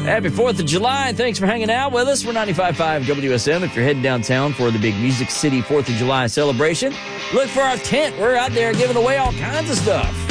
Happy 4th of July. Thanks for hanging out with us. We're 95.5 WSM. If you're heading downtown for the big Music City 4th of July celebration, look for our tent. We're out there giving away all kinds of stuff.